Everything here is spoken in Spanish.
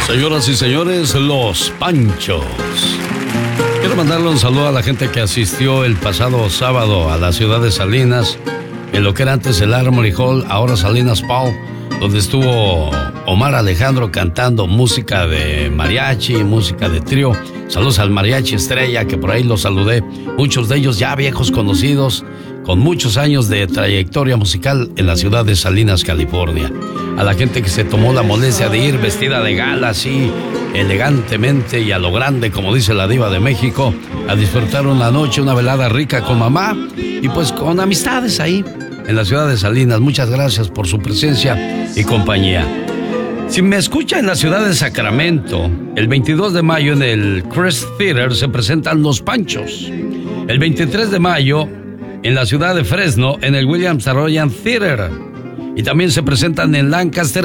Señoras y señores, los Panchos. Quiero mandarle un saludo a la gente que asistió el pasado sábado a la ciudad de Salinas, en lo que era antes el Armory Hall, ahora Salinas Paul, donde estuvo Omar Alejandro cantando música de mariachi, música de trío. Saludos al Mariachi Estrella, que por ahí los saludé. Muchos de ellos ya viejos conocidos, con muchos años de trayectoria musical en la ciudad de Salinas, California. A la gente que se tomó la molestia de ir vestida de gala, así, elegantemente y a lo grande, como dice la diva de México, a disfrutar una noche, una velada rica con mamá y pues con amistades ahí en la ciudad de Salinas. Muchas gracias por su presencia y compañía. Si me escucha en la ciudad de Sacramento, el 22 de mayo en el Crest Theater se presentan Los Panchos. El 23 de mayo en la ciudad de Fresno en el Williams Arroyo Theater. Y también se presentan en Lancaster